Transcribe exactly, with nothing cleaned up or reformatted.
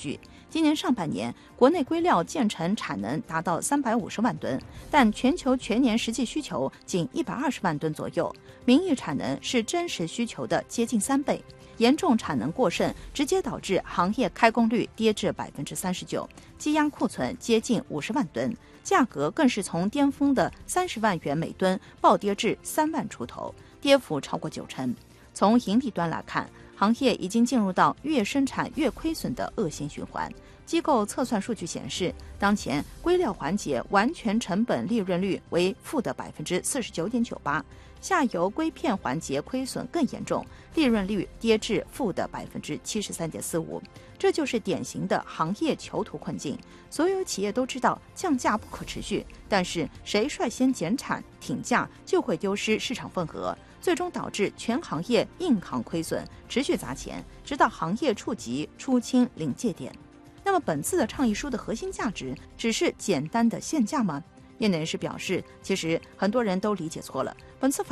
据。今年上半年，国内硅料建成产能达到三百五十万吨，但全球全年实际需求仅一百二十万吨左右，名义产能是真实需求的接近三倍。严重产能过剩，直接导致行业开工率跌至百分之三十九，积压库存接近五十万吨，价格更是从巅峰的三十万元每吨暴跌至三万出头，跌幅超过九成。从盈利端来看，行业已经进入到越生产越亏损的恶性循环。机构测算数据显示，当前硅料环节完全成本利润率为负的百分之四十九点九八，下游硅片环节亏损更严重，利润率跌至负的百分之七十三点四五。这就是典型的行业囚徒困境。所有企业都知道降价不可持续，但是谁率先减产挺价，就会丢失市场份额，最终导致全行业硬扛亏损，持续砸钱，直到行业触及出清临界点。那么本次的倡议书的核心价值只是简单的限价吗？业内人士表示，其实很多人都理解错了，本次反